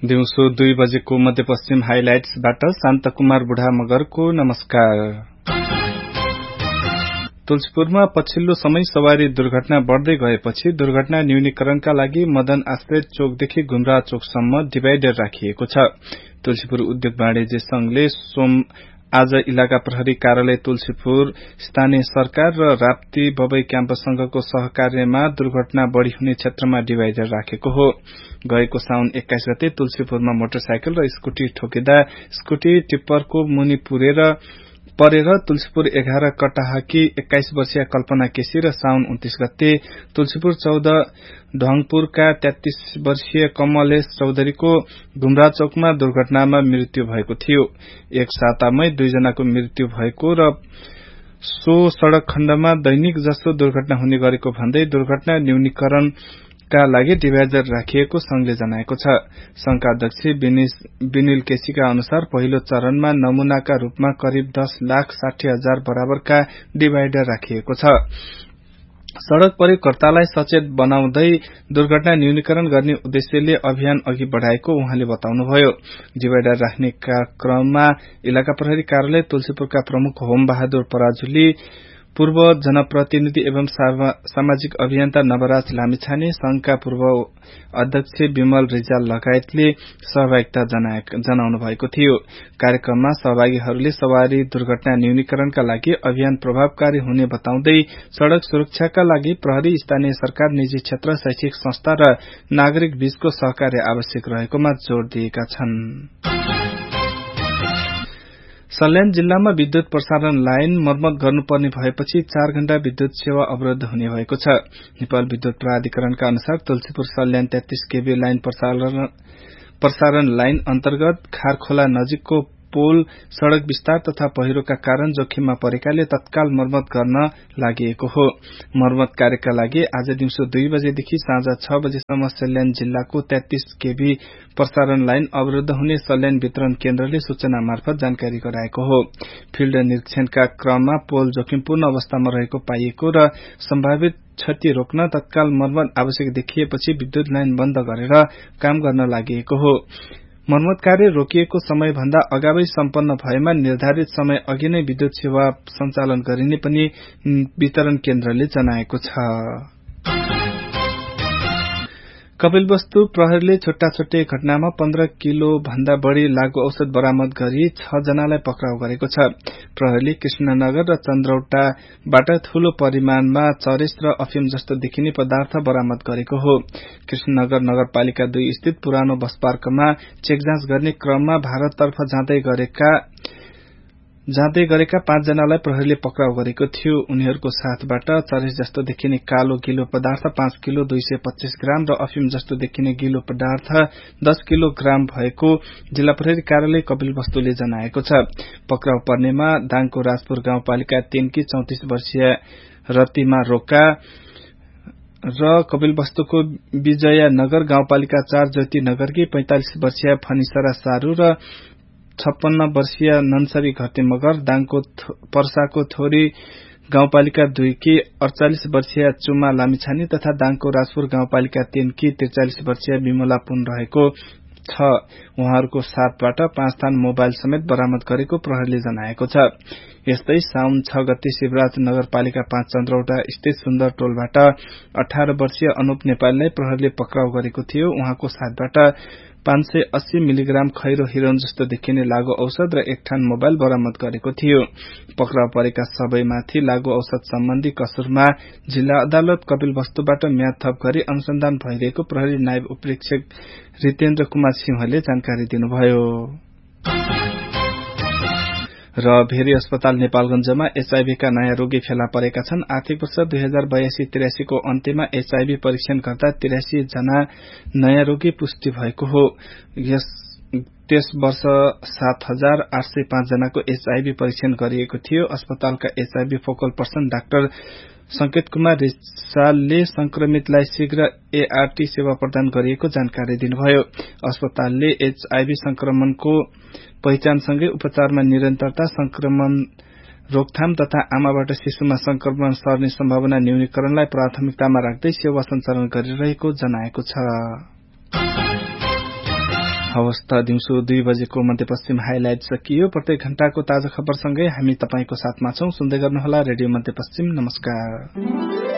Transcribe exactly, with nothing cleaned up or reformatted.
दिउँसो दुई बजेको मध्यपश्चिम हाइलाइट्सबाट शान्तकुमार बुढा मगरको नमस्कार। तुलसीपुरमा पछिल्लो समय सवारी दुर्घटना बढ़दै गएपछि दुर्घटना न्यूनीकरणका लागि मदन आश्रित चोकदेखि गुमरा चोकसम्म डिभाइडर राखिएको छ। तुलसीपुर उद्योग वाणिज्य संघले सोम आज इलाका प्रहरी कार्यालय तुलसीपुर, स्थानीय सरकार र राप्ती बबई क्याम्पस संघको सहकार्यमा दुर्घटना बढ़ी हुने क्षेत्रमा डिभाइडर राखेको हो। गएको साउन एक्काइस गते तुलसीपुरमा मोटरसाइकल र स्कूटी ठोकिँदा स्कूटी टिप्परको मुनि पुरेर परेर तुलसीपुर एघार कटाहाकी एक्काइस वर्षीय कल्पना केसी र साउन उन्तीस गते तुलसीपुर चौध ढंगपुरका तेत्तीस वर्षीय कमलेश चौधरीको गुमरा चौकमा दुर्घटनामा मृत्यु भएको थियो। एक सातामै दुईजनाको मृत्यु भएको र सो सड़क खण्डमा दैनिक जसो दुर्घटना हुने गरेको भन्दै दुर्घटना न्यूनीकरण का लागि डिभाइडर राखिएको संघले जनाएको छ। संघका अध्यक्ष विनिल केसीका अनुसार पहिलो चरणमा नमूनाका रूपमा करिब दस लाख साठी हजार बराबरका डिभाइडर राखिएको छ। सड़क प्रयोगकर्तालाई सचेत बनाउँदै दुर्घटना न्यूनीकरण गर्ने उद्देश्यले अभियान अघि बढ़ाएको उहाँले बताउनुभयो। डिभाइडर राख्ने क्रममा इलाका प्रहरी कार्यालय तुलसीपुरका प्रमुख होम बहादुर पराजुली, पूर्व जनप्रतिनिधि एवं सामाजिक अभियन्ता नवराज लामिछाने, संघका पूर्व अध्यक्ष विमल रिजाल लगायतले सहभागिता जनाउनु भएको थियो। कार्यक्रममा सहभागीहरूले सवारी दुर्घटना न्यूनीकरणका लागि अभियान प्रभावकारी हुने बताउँदै सड़क सुरक्षाका लागि प्रहरी, स्थानीय सरकार, निजी क्षेत्र, शैक्षिक संस्था र नागरिक बीचको सहकार्य आवश्यक रहेकोमा जोड़ दिएका छन्। सल्यान जिल्लामा विद्युत प्रसारण लाइन मर्मत गर्नुपर्ने भएपछि चार घण्टा विद्युत सेवा अवरुद्ध हुने भएको छ। नेपाल विद्युत प्राधिकरणका अनुसार तुलसीपुर सल्यान तेत्तीस केभी लाइन प्रसारण, प्रसारण लाइन अन्तर्गत खारखोला नजिकको पोल सड़क विस्तार तथा पहिरोका कारण जोखिममा परेकाले तत्काल मर्मत गर्न लागि हो। मर्मत कार्यका लागि आज दिउँसो दुई बजेदेखि साँझ छ बजेसम्म सल्यान जिल्लाको तेत्तीस केभी प्रसारण लाइन अवरुद्ध हुने सल्यान वितरण केन्द्रले सूचना मार्फत जानकारी गराएको हो। फिल्ड निरीक्षणका क्रममा पोल जोखिमपूर्ण अवस्थामा रहेको पाइएको र सम्भावित क्षति रोक्न तत्काल मर्मत आवश्यक देखिएपछि विद्युत लाइन बन्द गरेर काम गर्न लागि हो। मर्मत कार्य रोकिएको समय भन्दा अगावै सम्पन्न भएमा निर्धारित समय अघि नै विद्युत सेवा सञ्चालन गरिने पनि वितरण केन्द्रले जनाएको छ। कपिलवस्तु प्रहरीले छुट्टा छुट्टै घटनामा पन्ध्र किलो भन्दा बढ़ी लागू औषध बरामद गरी छ जनालाई पक्राउ गरेको छ। प्रहरीले कृष्णनगर र चन्द्रौटाबाट ठूलो परिमाणमा चरेस र अफिम जस्तो देखिने पदार्थ बरामद गरेको हो। कृष्णनगर नगरपालिका दुई स्थित पुरानो बस पार्कमा चेक जाँच गर्ने क्रममा भारततर्फ जाँदै गरेका जाँदै गरेका पाँच जनालाई प्रहरीले पक्राउ गरेको थियो। उनीहरूको साथबाट चरेस जस्तो देखिने कालो गिलो पदार्थ पाँच किलो दुई सय पच्चीस ग्राम र अफिम जस्तो देखिने गिलो पदार्थ दस किलो ग्राम भएको जिल्ला प्रहरी कार्यालय कपिलवस्तुले जनाएको छ। पक्राउ पर्नेमा दाङको राजपुर गाउँपालिका तीनकी चौतिस वर्षीय रतिमा रोका र कपिलवस्तुको विजयनगर गाउँपालिका चार ज्योति नगरकी पैंतालिस वर्षीय फनिसरा सारू र छप्पन्न वर्षीय नन्सरी घटे मगर, दाङको पर्साको थोरी गाउँपालिका दुई की अड़चालिस वर्षीय चुमा लामिछाने तथा दाङको राजपुर गाउँपालिका तीन की त्रिचालिस वर्षीय विमला पुन रहेको छ। उहाँहरूको साथबाट पाँच थान मोबाइल समेत बरामद गरेको प्रहरीले जनाएको छ। यस्तै साउन छ गते शिवराज नगरपालिका पाँच चन्द्रौटा स्थित सुन्दर टोलबाट अठारह वर्षीय अनुप नेपाललाई प्रहरीले पक्राउ गरेको थियो। उहाँको साथबाट पाँच सय अस्सी मिलिग्राम खैरो हिरोन जस्तो देखिने लागू औषध र एक ठान मोबाइल बरामद गरेको थियो। पक्राउ परेका सबैमाथि लागू औषध सम्बन्धी कसुरमा जिल्ला अदालत कपिलवस्तुबाट म्याद थप गरी अनुसन्धान भइरहेको प्रहरी नायब उपरीक्षक रितेन्द्र कुमार सिंहले जानकारी दिनुभयो। र भेरी अस्पताल नेपालगंजमा एचआईभी का नयाँ रोगी फेला परेका छन्। आर्थिक वर्ष दुई हजार बयासी तिरासी को अन्त्यमा एचआईभी परीक्षण गर्दा तिरासी जना नयाँ रोगी पुष्टि भएको हो। यस त्यस वर्ष सात हजार आठ सय पाँच जनाको एचआईभी परीक्षण गरिएको थियो। अस्पतालका एचआईभी फोकल पर्सन डाक्टर संकेत कुमार रिसालले संक्रमितलाई शीघ्र एआरटी सेवा प्रदान गरिएको जानकारी दिनुभयो। अस्पतालले एचआईभी संक्रमणको पहिचानसँगै उपचारमा निरन्तरता, संक्रमण रोकथाम तथा आमाबाट शिशुमा संक्रमण सर्ने सम्भावना न्यूनीकरणलाई प्राथमिकतामा राख्दै सेवा सञ्चालन गरिरहेको जनाएको छ। हवस् त दिउँसो दुई बजेको मध्यपश्चिम हाइलाइट सकियो। प्रत्येक घण्टाको ताजा खबरसँगै हामी तपाईंको साथमा छौं। सुन्दै गर्नुहोला रेडियो मध्यपश्चिम। नमस्कार।